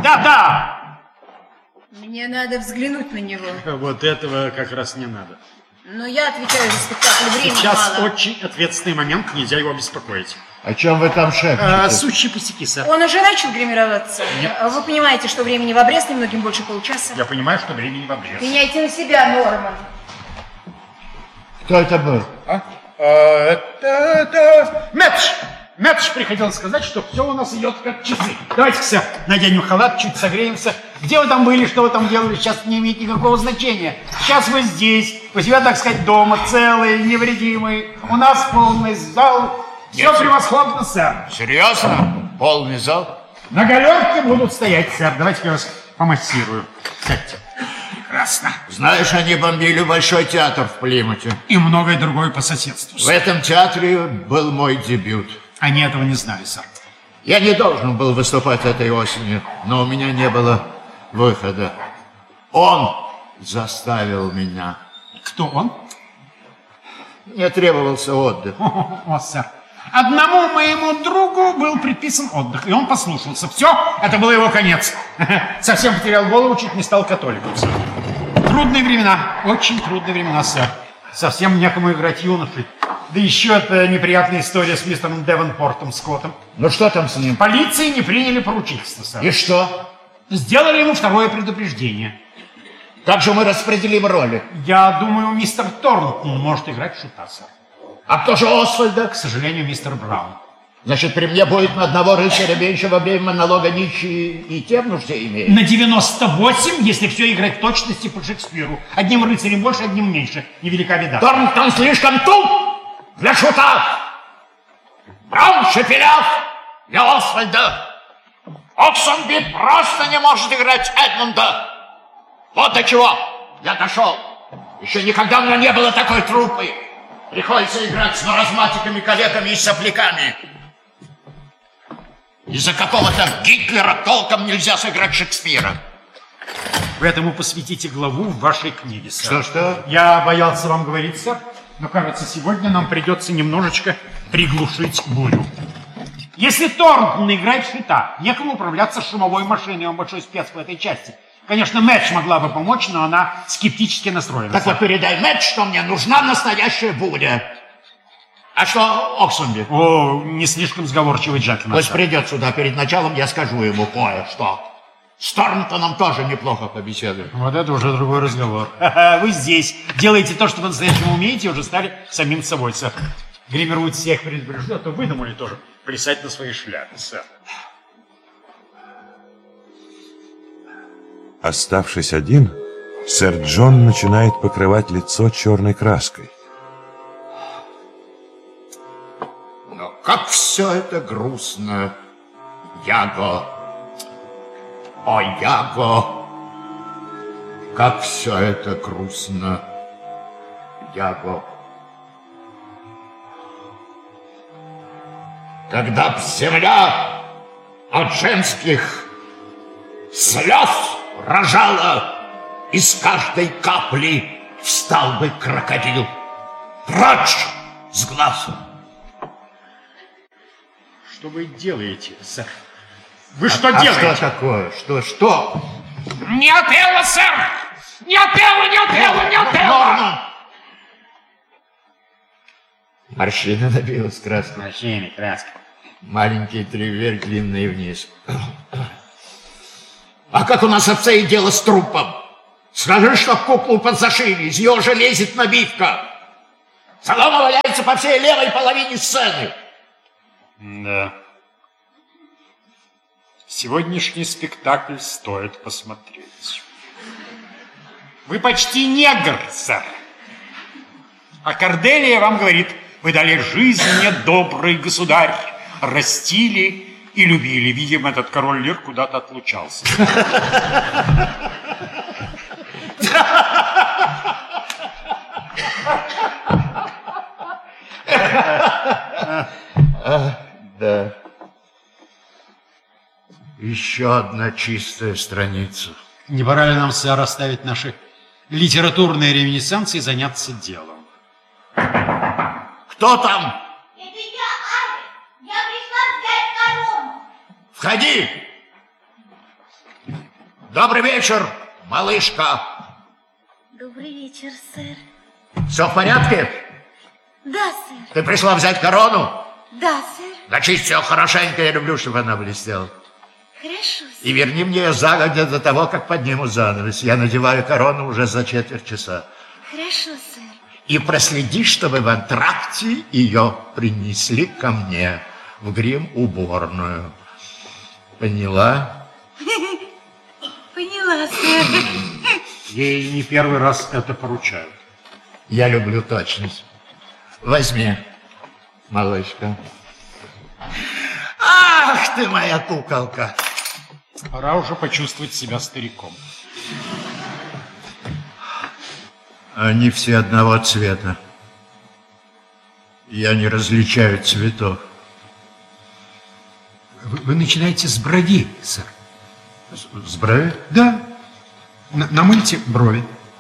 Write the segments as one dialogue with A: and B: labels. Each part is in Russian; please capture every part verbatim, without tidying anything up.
A: Да, да!
B: Мне надо взглянуть на него.
A: Вот этого как раз не надо.
B: Но я отвечаю за спектакль, времени
A: Сейчас
B: мало.
A: очень ответственный момент, нельзя его беспокоить.
C: О чем вы там шепчете?
A: А, сущие пустяки, сэр.
B: Он уже начал гримироваться?
A: Нет.
B: Вы понимаете, что времени в обрез, немногим больше получаса?
A: Я понимаю, что времени в обрез.
B: Меняйте на себя, Норман.
C: Кто это был?
A: А? А, это, это... Мэтч! Мэтч приходил сказать, что все у нас идет как часы. Давайте, сэр, наденем халат, чуть согреемся. Где вы там были, что вы там делали, сейчас не имеет никакого значения. Сейчас вы здесь, у себя, так сказать, дома, целые, невредимые. У нас полный зал. Все Нет, превосходно, сэр.
C: Серьезно? Полный зал?
A: На галерке будут стоять, сэр. Давайте я вас помассирую. Сядьте. Прекрасно.
C: Знаешь, они бомбили Большой театр в Плимуте.
A: И многое другое по соседству.
C: В этом театре был мой дебют.
A: Они этого не знали, сэр.
C: Я не должен был выступать этой осенью, но у меня не было выхода. Он заставил меня.
A: Кто он?
C: Мне требовался отдых.
A: О, о, сэр. Одному моему другу был предписан отдых, и он послушался. Все, это был его конец. Совсем потерял голову, чуть не стал католиком, сэр. Трудные времена, очень трудные времена, сэр. Совсем некому играть юношей. Да еще это неприятная история с мистером Девонпортом Скоттом.
C: Ну что там с ним?
A: Полиции не приняли поручительство, сэр.
C: И что?
A: Сделали ему второе предупреждение.
C: Как же мы распределим роли?
A: Я думаю, мистер Торнтон может играть шута, сэр.
C: А кто же Освальда?
A: К сожалению, мистер Браун.
C: Значит, при мне будет на одного рыцаря меньше во время монолога нищие и те в нужде имеют?
A: На девяносто восемь, если все играть в точности по Шекспиру. Одним рыцарем больше, одним меньше. Невелика беда.
C: Торнтон слишком туп для шута. Браун Шепелев для Освальда. Оксенби просто не может играть Эдмунда. Вот до чего я дошел. Еще никогда у меня не было такой труппы. Приходится играть с маразматиками, калеками и сопляками. Из-за какого-то Гитлера толком нельзя сыграть Шекспира.
A: Вы этому посвятите главу в вашей книге, сэр.
C: Что-что?
A: Я боялся вам говорить, сэр, но, кажется, сегодня нам придется немножечко приглушить бурю. Если Торнтон играет шута, некому управляться шумовой машиной, он большой спец в этой части. Конечно, Мэтч могла бы помочь, но она скептически настроена.
C: Так вот, передай Мэтч, что мне нужна настоящая буря. А что Оксенби?
A: О, не слишком сговорчивый джентльмен.
C: Пусть придет сюда перед началом, я скажу ему кое-что. С Торнтоном тоже неплохо побеседуем.
A: Вот это уже другой разговор. Вы здесь делаете то, что по-настоящему умеете, и уже стали самим собой, сэр. Гримируют всех предупрежден, а то выдумали тоже плясать на свои шляпы, сэр.
D: Оставшись один, сэр Джон начинает покрывать лицо черной краской.
C: Но как все это грустно, Яго. О, Яго. Как все это грустно, Яго. Когда б земля от женских слез рожала, из каждой капли встал бы крокодил. Прочь с глаз!
A: Что вы делаете, сэр? Вы что
C: а,
A: делаете?
C: А что такое? Что, что?
A: Не Отелло, сэр! Не Отелло, не Отелло, не Отелло!
C: Морщина набилась краской.
A: Морщины, краска.
C: Маленькие три вверх, длинные вниз. А как у нас обстоит дело с трупом? Скажи, что куклу подзашили, из нее уже лезет набивка. Солома валяется по всей левой половине сцены.
A: Да. Сегодняшний спектакль стоит посмотреть. Вы почти негр, сэр. А Корделия вам говорит: вы дали жизнь мне, добрый государь, растили и любили. Видимо, этот король Лир куда-то отлучался.
C: Да. Еще одна чистая страница.
A: Не пора ли нам, сэр, оставить наши литературные реминисценции и заняться делом?
C: Кто там?
E: Это я, Альберт. Я пришла взять корону.
C: Входи! Добрый вечер, малышка.
E: Добрый вечер, сэр.
C: Все в порядке?
E: Да, сэр.
C: Ты пришла взять корону?
E: Да, сэр.
C: Начисть все хорошенько, я люблю, чтобы она блестела.
E: Хорошо, сэр.
C: И верни мне ее загодя до того, как подниму занавес. Я надеваю корону уже за четверть часа.
E: Хорошо, сэр.
C: И проследи, чтобы в антракте ее принесли ко мне в грим-уборную. Поняла?
E: Поняла, сэр.
A: Ей не первый раз это поручают.
C: Я люблю точность. Возьми, малышка. Ах ты моя куколка.
A: Пора уже почувствовать себя стариком.
C: Они все одного цвета. Я не различаю цветов.
A: Вы, вы начинаете с бровей, сэр.
C: С, с брови?
A: Да. На, намыльте брови.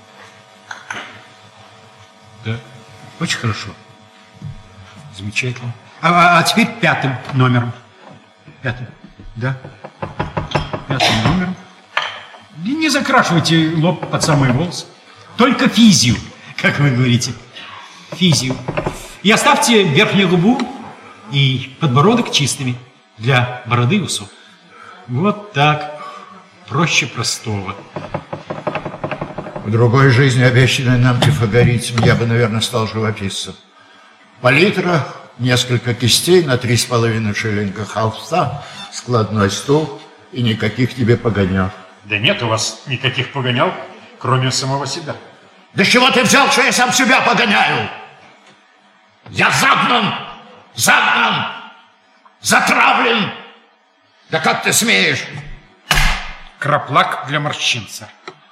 A: Да. Очень хорошо. Замечательно. А, а, а теперь пятым номером. Пятым. Да. Пятым номером. И не закрашивайте лоб под самые волосы. Только физию, как вы говорите. Физию. И оставьте верхнюю губу и подбородок чистыми для бороды и усов. Вот так. Проще простого.
C: В другой жизни, обещанной нам пифагоритом, я бы, наверное, стал живописцем. Палитра, несколько кистей на три с половиной шиллинга холста, складной стул и никаких тебе погонял.
A: Да нет у вас никаких погонял, кроме самого себя.
C: Да с чего ты взял, что я сам себя погоняю? Я загнан, загнан, затравлен. Да как ты смеешь?
A: Краплак для морщин, сэр.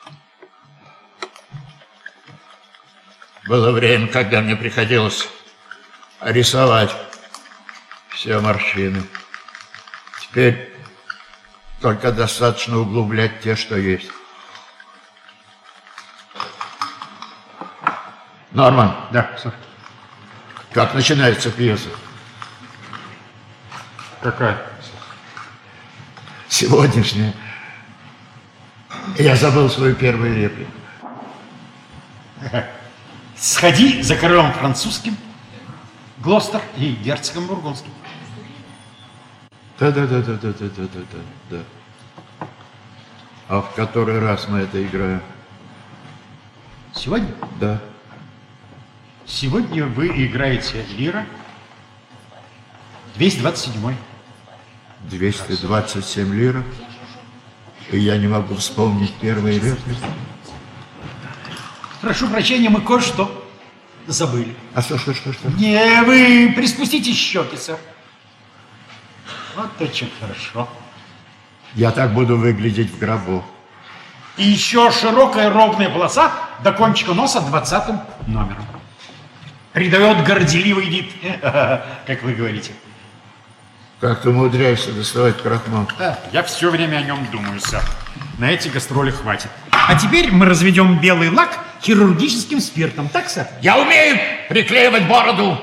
C: Было время, когда мне приходилось рисовать все морщины. Теперь только достаточно углублять те, что есть. Норман.
A: Да, сэр.
C: Как начинается пьеса?
A: Какая?
C: Сегодняшняя. Я забыл свою первую реплику.
A: Сходи за королем французским, Глостер и герцогом бургундским.
C: Да-да-да-да-да-да-да-да-да. А в который раз мы это играем?
A: Сегодня?
C: Да.
A: Сегодня вы играете лира двести двадцать седьмой.
C: двести двадцать семь лиров. И я не могу вспомнить первые реплики.
A: Прошу прощения, мы кое-что забыли.
C: А что, что, что, что?
A: Не, вы приспустите щеки, сэр. Вот очень хорошо.
C: Я так буду выглядеть в гробу.
A: И еще широкая ровная полоса до кончика носа двадцатым номером. Придает горделивый вид, как вы говорите.
C: Как ты умудряешься доставать крахмал?
A: Да, я все время о нем думаю, сэр. На эти гастроли хватит. А теперь мы разведем белый лак хирургическим спиртом, так, сэр?
C: Я умею приклеивать бороду.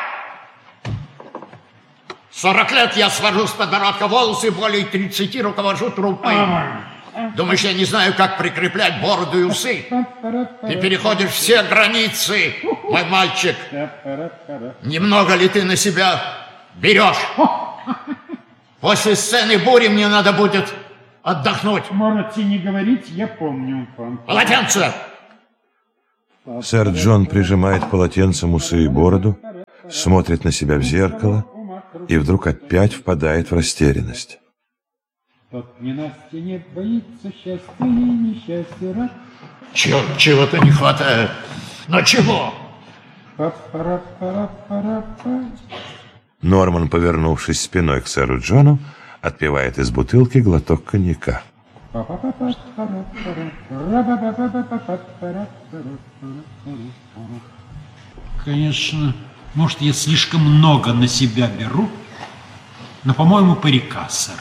C: Сорок лет я свожу с подбородка волосы, более тридцати руковожу труппой. Думаешь, я не знаю, как прикреплять бороду и усы? Ты переходишь все границы, мой мальчик. Немного ли ты на себя берешь? После сцены бури мне надо будет отдохнуть.
A: Можете не говорить, я помню.
C: Полотенце!
D: Сэр Джон прижимает полотенцем усы и бороду, смотрит на себя в зеркало и вдруг опять впадает в растерянность.
A: Тот ненастья не боится счастья и несчастья рад.
C: Черт, чего-то не хватает. Но чего?
D: Норман, повернувшись спиной к сэру Джону, отпивает из бутылки глоток коньяка.
A: Конечно, может, я слишком много на себя беру, но, по-моему, парика, сэр.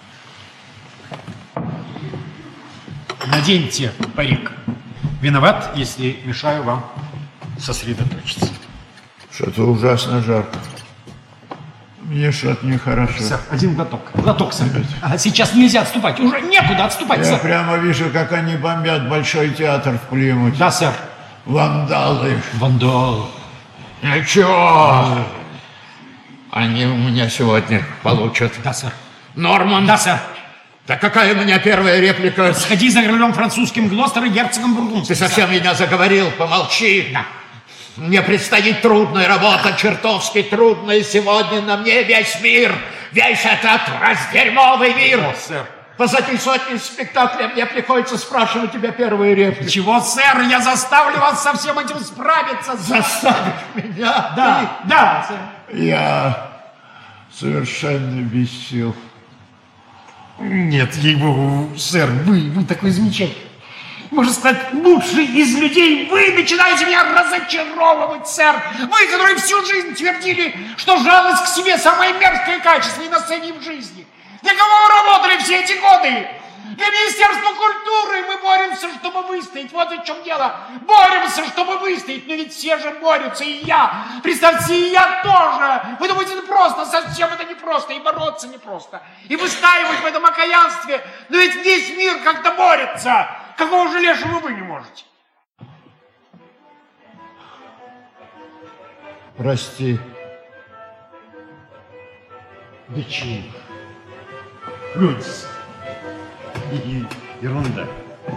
A: Наденьте парик. Виноват, если мешаю вам сосредоточиться.
C: Что-то ужасно жарко. Мне что-то нехорошо.
A: Сэр, один глоток. Глоток, сэр. А сейчас нельзя отступать. Уже некуда отступать,
C: Я
A: сэр.
C: прямо вижу, как они бомбят Большой театр в Плимуте.
A: Да, сэр.
C: Вандалы.
A: Вандал.
C: Ничего. Они у меня сегодня получат.
A: Да, сэр.
C: Норман.
A: Да, сэр.
C: Да какая у меня первая реплика?
A: Сходи за королем французским Глостера и герцогом Бургундским.
C: Ты совсем меня заговорил, помолчи.
A: Да.
C: Мне предстоит трудная работа, чертовски трудная. Сегодня на мне весь мир, весь этот раздерьмовый мир.
A: О, сэр.
C: Позади сотни спектаклей мне приходится спрашивать тебя первые реплики.
A: Чего, сэр? Я заставлю вас со всем этим справиться.
C: Заставишь меня?
A: Да, да, сэр.
C: Ты? Я совершенно без сил.
A: Нет, ей-богу, сэр, вы, вы такой замечательный. Можно сказать, лучший из людей. Вы начинаете меня разочаровывать, сэр. Вы, которые всю жизнь твердили, что жалость к себе самое мерзкое качество и на сцене, и в жизни. Для кого вы работали все эти годы? Для Министерства культуры. Мы боремся, чтобы выстоять. Вот в чем дело. Боремся, чтобы выстоять. Но ведь все же борются, и я. Представьте, и я тоже. Вы думаете, это просто? Совсем это непросто. И бороться непросто. И выстаивать в этом окаянстве. Но ведь весь мир как-то борется. Какого же лешего вы не можете?
C: Прости.
A: Да чего? Люди. Ерунда.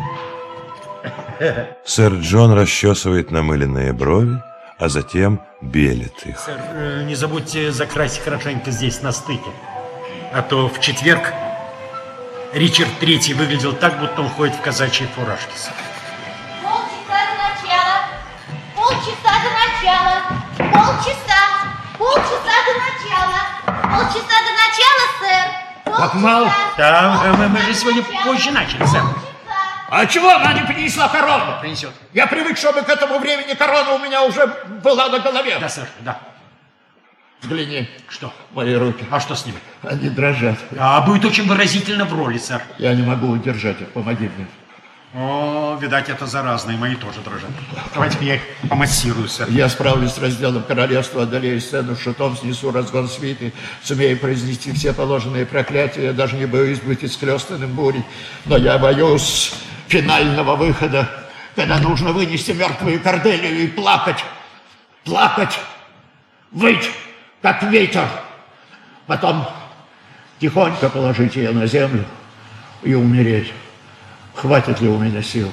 D: Сэр Джон расчесывает намыленные брови, а затем белит их.
A: Сэр, э, не забудьте закрасить хорошенько здесь на стыке. А то в четверг Ричард Третий выглядел так, будто он ходит в казачьей фуражке. Сэр.
E: Полчаса до начала. Полчаса до начала. Полчаса. Полчаса до начала. Полчаса до начала, сэр.
C: Как мало?
A: Да, мы, мы же сегодня позже начали, сэр.
C: А чего она не принесла корону?
A: Принесет.
C: Я привык, чтобы к этому времени корона у меня уже была на голове.
A: Да, сэр, да.
C: Взгляни.
A: Что?
C: Мои руки.
A: А что с ними?
C: Они дрожат.
A: А будет очень выразительно в роли, сэр.
C: Я не могу удержать их. Помоги мне.
A: О, видать, это заразно, и мои тоже дрожат. Давайте я их помассирую, сэр.
C: Я справлюсь с разделом королевства, одолею сцену шутом, снесу разгон свиты, сумею произнести все положенные проклятия. Я даже не боюсь быть исхлёстанным бурей. Но я боюсь финального выхода, когда нужно вынести мертвую Корделию и плакать. Плакать. Выть, как ветер. Потом тихонько положить ее на землю и умереть. Хватит ли у меня сил?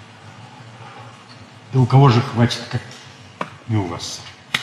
A: Да у кого же хватит, как не у вас?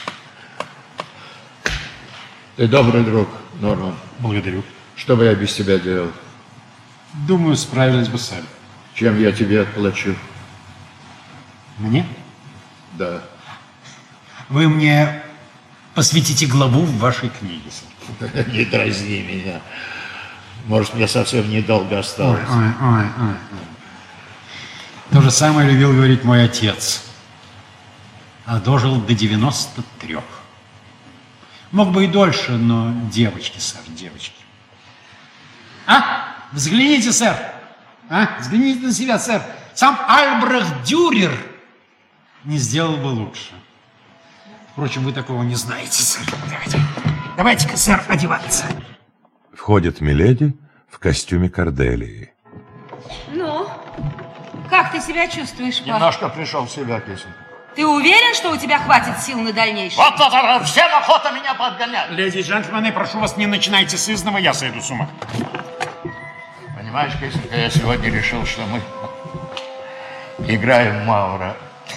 C: Ты добрый друг, Норман.
A: Благодарю.
C: Что бы я без тебя делал?
A: Думаю, справились бы сами.
C: Чем я тебе отплачу?
A: Мне?
C: Да.
A: Вы мне посвятите главу в вашей книге, сэр.
C: Не дразни меня. Может, мне совсем недолго осталось.
A: Ой, ой, ой, ой. То же самое любил говорить мой отец. А дожил до девяноста трёх. Мог бы и дольше, но девочки, сэр, девочки. А? Взгляните, сэр. А? Взгляните на себя, сэр. Сам Альбрехт Дюрер не сделал бы лучше. Впрочем, вы такого не знаете, сэр. Давайте. Давайте-ка, сэр, одеваться.
D: Входит миледи в костюме Корделии.
B: Ну, как ты себя чувствуешь, пап?
C: Немножко пришел в себя, песенка.
B: Ты уверен, что у тебя хватит сил на дальнейшее?
C: Вот это всем охота меня подгонять.
A: Леди и джентльмены, прошу вас, не начинайте с изного, я сойду с ума.
C: Понимаешь, песенка, я сегодня решил, что мы играем Маура.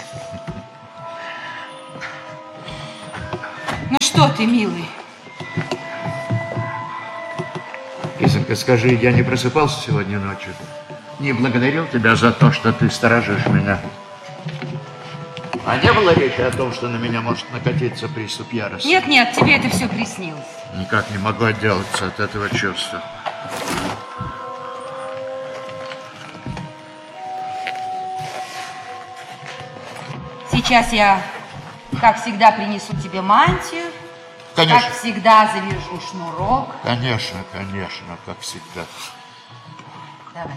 B: Ну что ты, милый?
C: Песенка, скажи, я не просыпался сегодня ночью? Не благодарил тебя за то, что ты сторожишь меня? А не было речи о том, что на меня может накатиться приступ ярости?
B: Нет, нет, тебе это все приснилось.
C: Никак не могу отделаться от этого чувства.
B: Сейчас я, как всегда, принесу тебе мантию.
C: Конечно.
B: Как всегда, завяжу шнурок.
C: Конечно, конечно, как всегда.
B: Давай.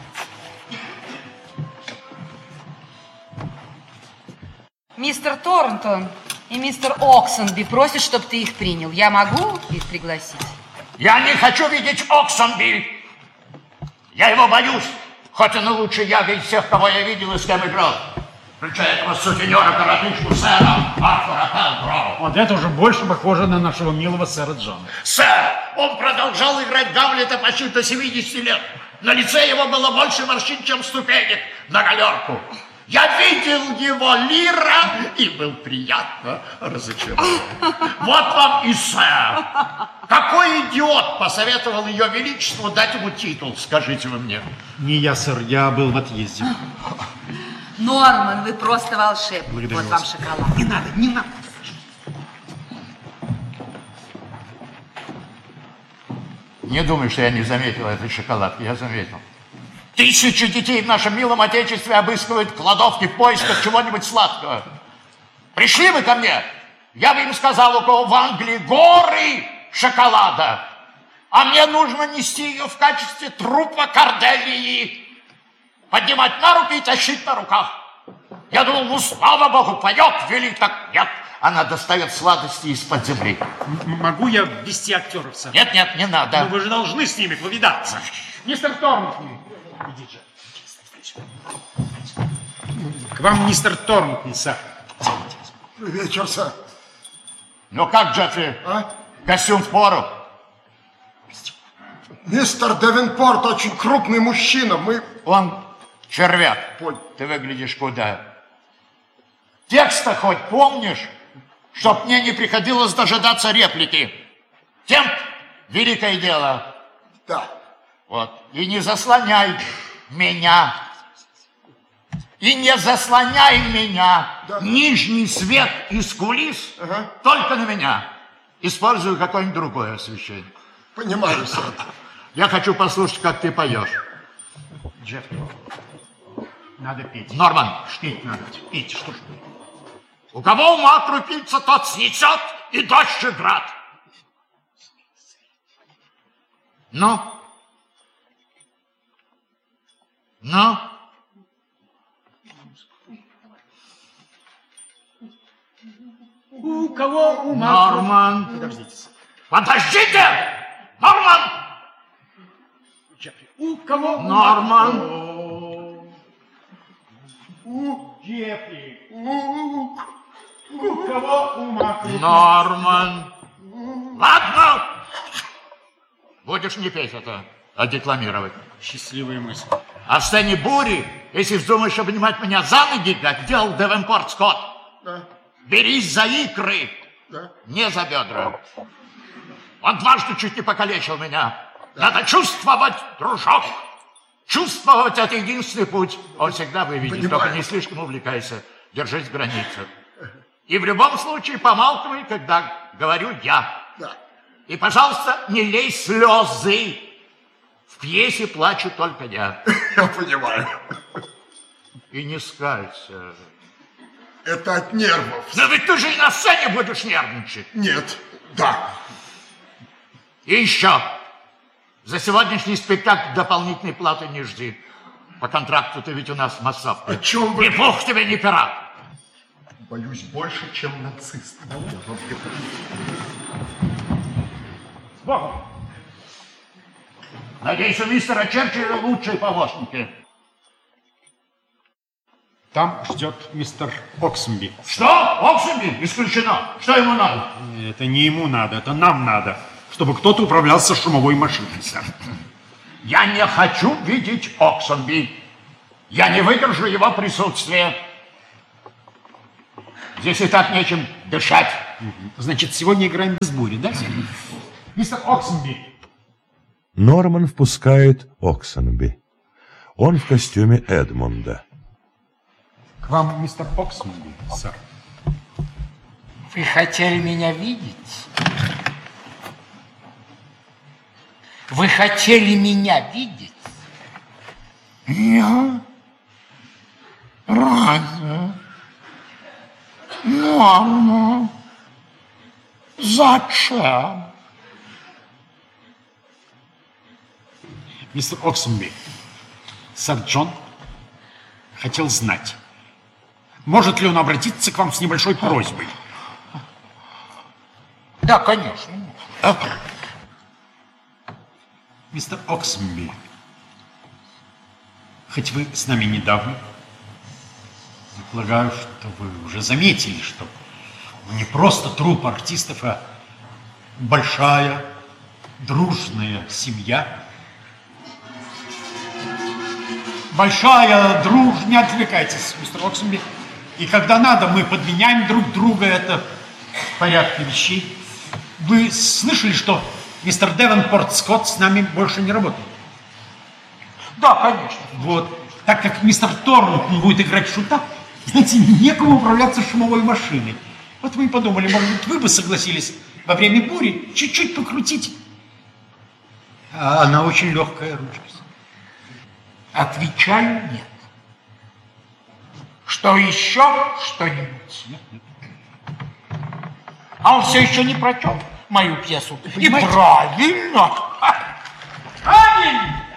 B: Мистер Торнтон и мистер Оксенби просят, чтобы ты их принял. Я могу их пригласить?
C: Я не хочу видеть Оксенби. Я его боюсь, хоть он и лучший яга из всех, кого я видел и с кем играл. Включая этого сутенера, коротышку сэра Артура Пелгроу.
A: Вот это уже больше похоже на нашего милого сэра Джона.
C: Сэр, он продолжал играть Гамлета почти до семидесяти лет. На лице его было больше морщин, чем ступенек на галерку. Я видел его Лира и был приятно разочарован. Вот вам и сэр. Какой идиот посоветовал ее величеству дать ему титул, скажите вы мне?
A: Не я, сэр, я был в отъезде.
B: Норман, вы просто волшебник.
A: Благодарю
B: Вот
A: вас.
B: вам шоколад.
A: Не надо, не надо.
C: Не думай, что я не заметил этой шоколадки, я заметил. Тысячи детей в нашем милом отечестве обыскивают кладовки в поисках чего-нибудь сладкого. Пришли вы ко мне, я бы им сказал, у кого в Англии горы шоколада, а мне нужно нести ее в качестве трупа Корделии, поднимать на руки и тащить на руках. Я думал, ну, слава богу, поет, велик, так нет. Она достает сладости из-под земли.
A: М- могу я ввести актеров, сэр?
C: Нет, нет, не надо.
A: Но вы же должны с ними повидаться. Мистер Торнтон. Иди же. К вам мистер Торнтон, сэр.
F: Вечер, сэр.
C: Ну как, Джеффри?
F: А?
C: Костюм в пору?
F: Мистер Девенпорт очень крупный мужчина. Мы...
C: Он червяк.
F: Понял.
C: Ты выглядишь куда? Текста хоть помнишь? Чтоб мне не приходилось дожидаться реплики. Темп — великое дело.
F: Да.
C: Вот. И не заслоняй меня. И не заслоняй меня.
F: Да.
C: Нижний свет из кулис
F: Ага.
C: только на меня. Использую какое-нибудь другое освещение.
F: Понимаю, сэр.
C: Я хочу послушать, как ты поешь.
A: Джеффри, надо петь.
C: Норман,
A: Петь надо. Петь, что ж вы?
C: у кого ума крупица, тот снесет и дождь и град. Ну? Ну?
A: У кого ума...
C: Норман.
A: Подождите, сэр.
C: Подождите! Норман!
A: Джеффри, у кого...
C: Норман!
A: У Джеффри. У... У кого ума...
C: Норман! Ладно! Будешь не петь это, а декламировать.
A: Счастливая мысль.
C: А в сцене бури, если вздумаешь обнимать меня за ноги, как делал Девенпорт Скотт,
F: Да.
C: берись за икры,
F: Да.
C: не за бедра. Он дважды чуть не покалечил меня. Надо чувствовать, дружок. Чувствовать — это единственный путь. Он всегда выведет,
F: Понимаю.
C: только не слишком увлекайся. Держись в границе. И в любом случае помалкивай, когда говорю я.
F: Да.
C: И, пожалуйста, не лей слезы. В пьесе плачу только я.
F: Я понимаю.
C: И не скалься.
F: Это от нервов.
C: Но ведь ты же и на сцене будешь нервничать.
F: Нет. Да.
C: И еще. За сегодняшний спектакль дополнительной платы не жди. По контракту ты ведь у нас массовка.
F: О чем вы...
C: Ни пух тебе, ни пера.
F: Боюсь больше, чем нацист.
A: С Богом.
C: Надеюсь, у мистера Черчилля лучшие помощники.
A: Там ждет мистер Оксенби.
C: Что? Оксенби? Исключено. Что ему надо?
A: Это не ему надо, это нам надо. Чтобы кто-то управлялся шумовой машиной, сэр.
C: Я не хочу видеть Оксенби. Я не выдержу его присутствия. Здесь и так нечем дышать.
A: Значит, сегодня играем без бури, да? Мистер Оксенби.
D: Норман впускает Оксенби. Он в костюме Эдмунда.
A: К вам мистер Оксенби, сэр.
G: Вы хотели меня видеть? Вы хотели меня видеть?
C: Я? Разве? Норма. Зачем?
A: Мистер Оксенби, сэр Джон хотел знать, может ли он обратиться к вам с небольшой просьбой.
C: Да, конечно.
A: Мистер Оксенби, хоть вы с нами недавно, я полагаю, что вы уже заметили, что не просто труппа артистов, а большая, дружная семья. Большая, дружная, не отвлекайтесь, мистер Оксенби. И когда надо, мы подменяем друг друга, это в порядке вещей. Вы слышали, что мистер Девенпорт Скотт с нами больше не работает?
G: Да, конечно.
A: Вот. Так как мистер Торнтон будет играть шута, знаете, некому управляться шумовой машиной. Вот мы и подумали, может быть, вы бы согласились во время бури чуть-чуть покрутить. А она очень легкая ручка.
G: Отвечаю нет. Что еще что-нибудь?
A: Нет, нет.
G: А он все еще не прочел мою пьесу. И
A: понимаете?
G: правильно. Правильно.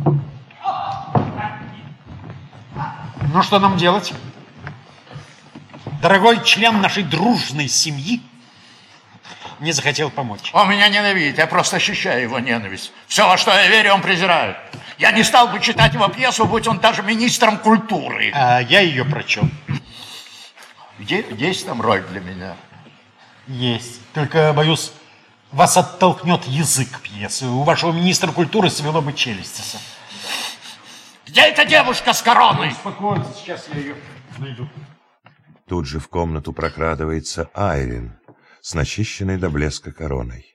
A: Ну, что нам делать? Дорогой член нашей дружной семьи не захотел помочь.
C: Он меня ненавидит, я просто ощущаю его ненависть. Все, во что я верю, он презирает. Я не стал бы читать его пьесу, будь он даже министром культуры.
A: А я ее прочел.
C: Где, есть там роль для меня?
A: Есть. Только, боюсь, вас оттолкнет язык пьесы. У вашего министра культуры свело бы челюсти.
C: Где эта девушка с короной?
A: Успокойтесь, сейчас я ее найду.
D: Тут же в комнату прокрадывается Айрин с начищенной до блеска короной.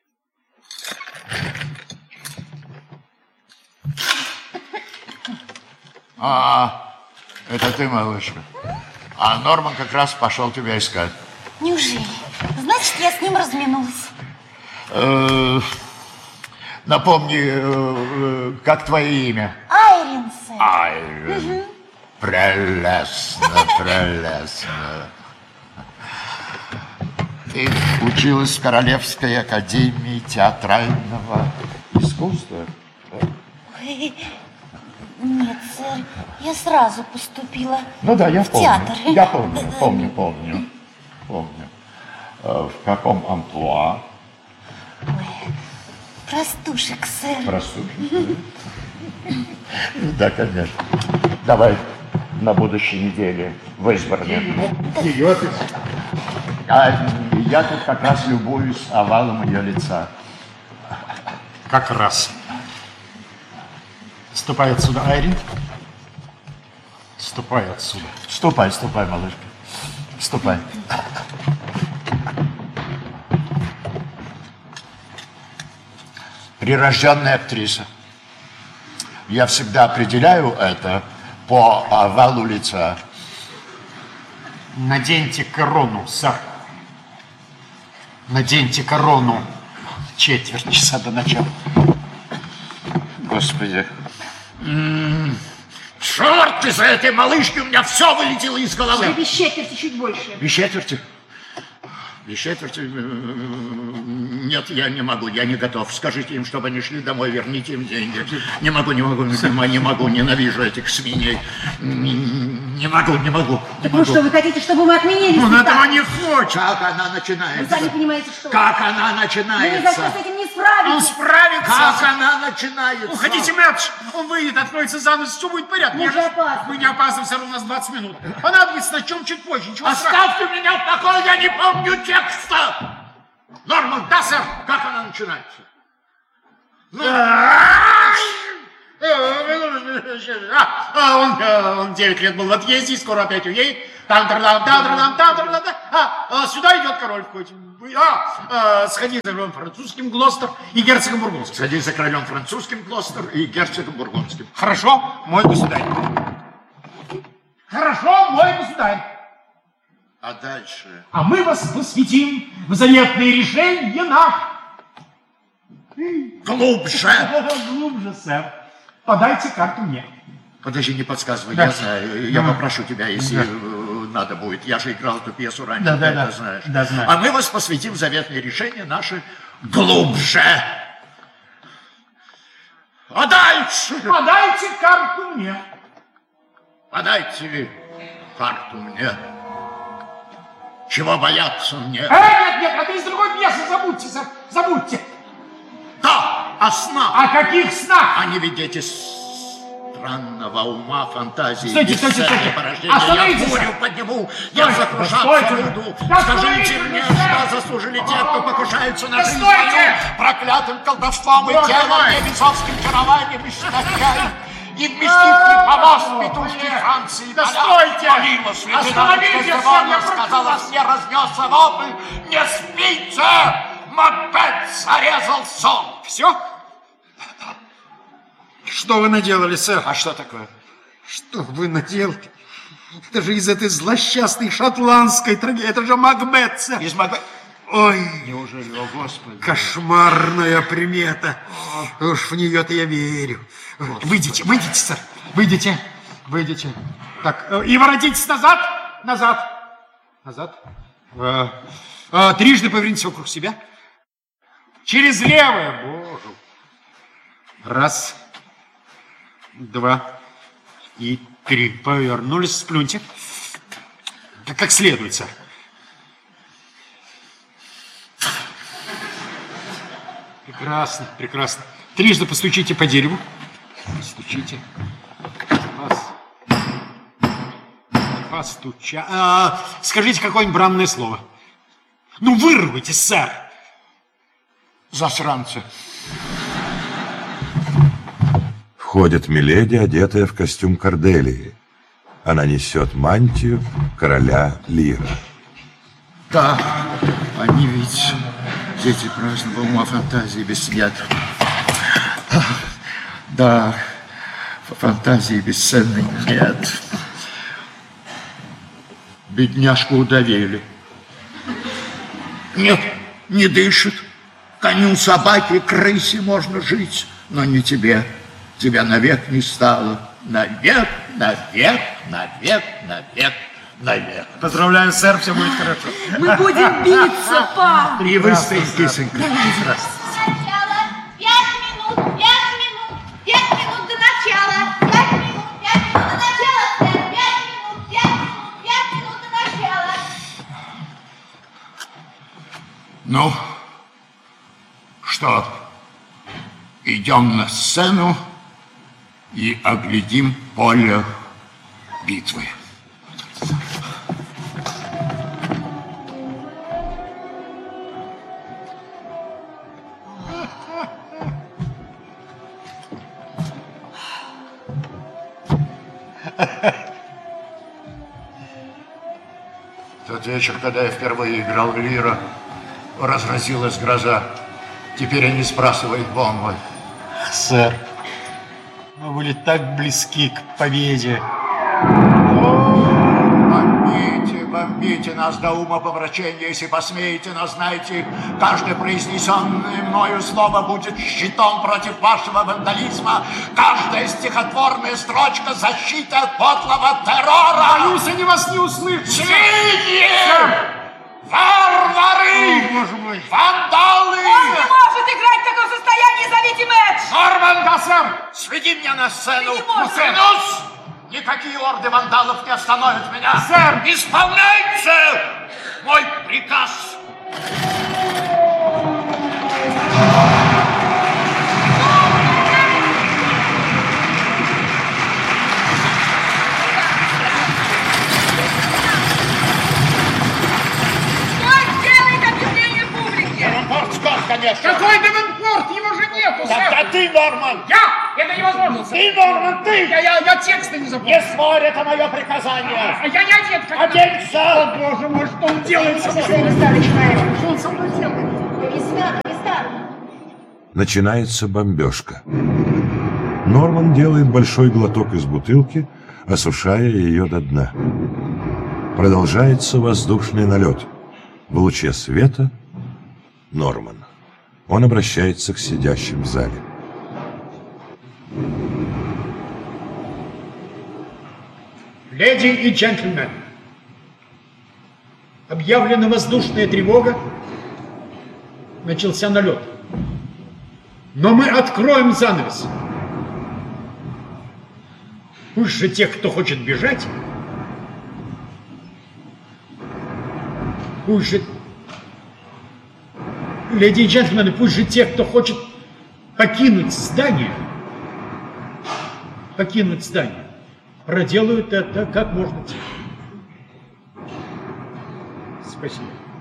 C: А, это ты, малышка. А Норман как раз пошел тебя искать.
E: Неужели? Значит, я с ним разминулась.
C: Э, напомни, э, как твое имя?
E: Айрин, сэр.
C: Айрин. Угу. Прелестно, прелестно. Ты училась в Королевской академии театрального искусства?
E: Ой, нет, сэр, я сразу поступила
C: Ну да, я
E: в
C: помню.
E: театр.
C: Я помню, помню, помню. Помню. В каком амплуа?
E: Ой, простушек, сэр.
C: Простушек? Да, конечно. Давай на будущей неделе в Эсборне.
A: Ее ты.
C: А я тут как раз любуюсь овалом ее лица.
A: Как раз. Ступай отсюда, Айрин. Ступай отсюда.
C: Ступай, ступай, малышка. Ступай. Прирожденная актриса. Я всегда определяю это по овалу лица.
A: Наденьте корону, сэр. Наденьте корону. Четверть часа до начала.
C: Господи. М-м-м. Черт, из-за этой малышки у меня все вылетело из головы.
B: Без четверти чуть больше.
C: Без четверти? Без четверти? Нет, я не могу, я не готов. Скажите им, чтобы они шли домой, верните им деньги. Не могу, не могу, не могу, ненавижу этих свиней. Не могу, не могу, не
B: Так
C: могу.
B: ну что, вы хотите, чтобы мы отменили
A: Он
B: спектакль?
A: этого не хочет.
C: Как она
B: Вы
C: начинается?
B: сами понимаете, что...
C: Как она
B: Вы ни за что
C: начинается?
B: с этим не справитесь.
A: Он справится.
C: Как она начинается?
A: Уходите, Мэтч. Он выйдет, откроется занавес, все будет в порядке.
B: Мы
A: Я
B: же
A: же-
B: опаздываем.
A: Мы не опаздываем, все равно у нас двадцать минут. Понадобится на чем чуть позже, ничего страшного.
C: Оставьте меня в покое, я не помню текста! Норман,
A: Да, сэр.
C: как она начинается?
A: А, а, он, э, он девять лет был в отъезде, скоро опять уедет. Там, там, там, там, там, там, там, там, там. А, а, сюда идет король входит. А, а, сходи за королем французским, Глостер и герцогом бургундским.
C: Сходи за королем французским, Глостер, и герцогом бургундским.
A: Хорошо, мой государь. Хорошо, мой государь.
C: А дальше?
A: А мы вас посвятим в заветные решения наши.
C: Глубже!
A: Глубже, сэр. Подайте карту мне.
C: Подожди, не подсказывай,
A: Да.
C: я знаю. Я
A: Ну.
C: попрошу тебя, если
A: Да.
C: э, надо будет. Я же играл эту пьесу раньше,
A: Да,
C: ты
A: да,
C: это
A: да.
C: знаешь.
A: Да, знаю.
C: А мы вас посвятим в заветные решения наши глубже. А дальше?
A: Подайте карту мне.
C: Подайте карту мне. Чего бояться мне?
A: Э, нет, нет, это из другой пьесы, забудьте, сэр, забудьте.
C: Да, О снах.
A: О каких снах?
C: Они ведь эти странного ума, фантазии,
A: стойте, стойте, стойте.
C: порождения.
A: Остановитесь!
C: Я бурю подниму, я
A: Стойте,
C: сокрушаться
A: стойте.
C: буду.
A: Да
C: Скажите
A: стойте,
C: мне,
A: да.
C: что заслужили те, кто покушаются на
A: Да
C: жизнь
A: стойте.
C: мою, проклятым колдовством и
A: Боже
C: телом,
A: мой.
C: небесовским чарованием и штатяй. И вместив ли помост петушки Франции,
A: Да
C: поля,
A: стойте!
C: молила святым,
A: Остановитесь,
C: что
A: сэр, я
C: сказала,
A: прошу вас.
C: все разнесся вопль, не спите, Макбет зарезал сон.
A: Все? Что вы наделали, сэр?
C: А что такое?
A: Что вы наделали? Это же из этой злосчастной шотландской трагедии. Это же Макбет, сэр.
C: Из Макбет?
A: Ой,
C: Неужели, о Господи?
A: кошмарная примета. Уж в нее-то я верю. Выйдите, выйдите, сэр. Выйдите, выйдите. Так, э, и воротитесь назад. Назад. Назад. Э, э, трижды повернитесь вокруг себя. Через левое. Боже. Раз. Два. И три. Повернулись, сплюньте. Как, как следует, сэр. Прекрасно, прекрасно. Трижды постучите по дереву. Стучите. Пос... Постуча... А, скажите какое-нибудь бранное слово. Ну, вырвайтесь, сэр.
C: Засранцы.
D: Входит миледи, одетая в костюм Корделии. Она несет мантию короля Лира.
C: Да, они ведь дети праздного ума, фантазии без снят. Да, фантазии бесценной нет. Бедняжку удавили. Нет, не дышит. Коню, собаке, крысе можно жить, но не тебе. Тебя навек не стало. Навек, навек, навек, навек, навек.
A: Поздравляю, сэр, все будет хорошо.
B: Мы будем биться, па!
C: И вы стоите, кисонька.
E: Начало. Пять минут, пять минут, пять минут до начала. Пять минут, пять минут до начала, сэр. Пять минут, пять минут, пять минут до начала.
C: Ну, что, идем на сцену и оглядим поле битвы. Тот вечер, когда я впервые играл в Лира, разразилась гроза. Теперь они сбрасывают бомбы.
A: Сэр, мы были так близки к победе.
C: Бомбите, бомбите нас до ума помрачения, если посмеете, но знайте, каждое произнесенное мною слово будет щитом против вашего вандализма, каждая стихотворная строчка защита от подлого террора.
A: Боюсь, они вас не услышат.
C: Свиньи! Варвары!
A: О, боже мой!
C: Вандалы!
B: Он не может играть в таком состоянии, зовите матч!
C: Норман!
A: Да, сэр!
C: Сведи меня на сцену!
B: Ты не можешь.
C: Клянусь! Никакие орды вандалов не остановят меня!
A: Сэр!
C: Исполняйте мой приказ!
B: Что делает объявление публике?
C: Рампорт Скотт, конечно!
A: Какой Девенпорт? Его же нету,
C: Тогда
A: сэр!
C: ты, Норман!
A: Я? Это невозможно, сэр!
C: Ты, Норман, ты!
A: Я, я, я текста не запомнил.
C: Не спорь, это мое приказание!
A: А я не одет, как...
C: Оденься!
A: Боже мой, что он делает со мной? Что он со мной делает?
E: Места, места.
D: Начинается бомбежка. Норман делает большой глоток из бутылки, осушая ее до дна. Продолжается воздушный налет. В луче света Норман. Он обращается к сидящим в зале.
A: Леди и джентльмены, объявлена воздушная тревога, начался налет. Но мы откроем занавес. Пусть же тех, кто хочет бежать, пусть же, леди и джентльмены, пусть же те, кто хочет покинуть здание, покинуть здание, проделают это как можно тише. Спасибо.